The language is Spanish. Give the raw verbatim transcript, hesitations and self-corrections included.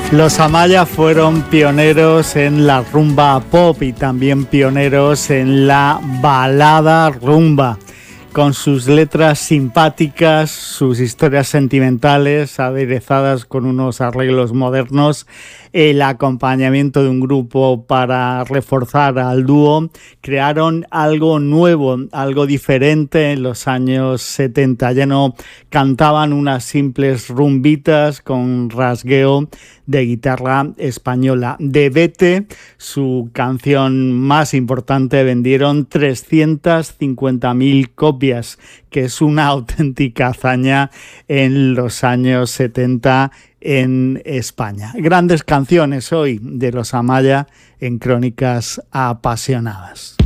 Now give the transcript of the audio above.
Los Amaya fueron pioneros en la rumba pop y también pioneros en la balada rumba, con sus letras simpáticas, sus historias sentimentales aderezadas con unos arreglos modernos, el acompañamiento de un grupo para reforzar al dúo. Crearon algo nuevo, algo diferente en los años setenta. Ya no cantaban unas simples rumbitas con rasgueo de guitarra española. De Vete, su canción más importante, vendieron trescientas cincuenta mil copias, que es una auténtica hazaña en los años setenta en España. Grandes canciones hoy de los Amaya en Crónicas Apasionadas.